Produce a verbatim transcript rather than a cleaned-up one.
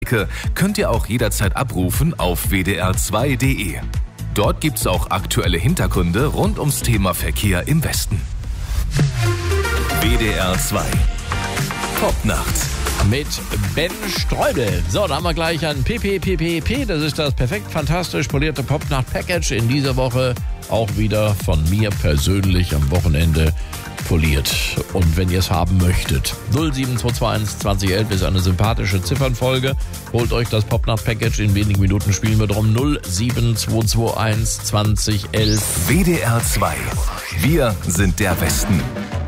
Ecke könnt ihr auch jederzeit abrufen auf w d r zwei punkt d e. Dort gibt's auch aktuelle Hintergründe rund ums Thema Verkehr im Westen. W D R zwei Popnacht mit Ben Streubel. So, da haben wir gleich ein P P P P P. Das ist das perfekt fantastisch polierte Popnacht-Package. In dieser Woche auch wieder von mir persönlich am Wochenende poliert. Und wenn ihr es haben möchtet, null sieben zwei zwei eins zwanzig elf ist eine sympathische Ziffernfolge. Holt euch das Popnacht-Package. In wenigen Minuten spielen wir drum. null sieben zwei zwei eins zwanzig elf. W D R zwei. Wir sind der Westen.